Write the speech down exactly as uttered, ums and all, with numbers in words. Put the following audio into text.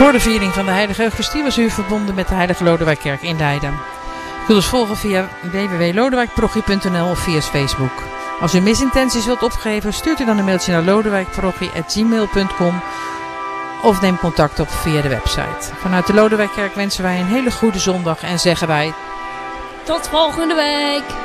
Voor de viering van de Heilige Eucharistie was u verbonden met de Heilige Lodewijkkerk in Leiden. U kunt ons volgen via w w w punt lodewijkparochie punt n l of via Facebook. Als u misintenties wilt opgeven, stuurt u dan een mailtje naar lodewijkparochie at gmail punt com of neem contact op via de website. Vanuit de Lodewijkkerk wensen wij een hele goede zondag en zeggen wij... Tot volgende week!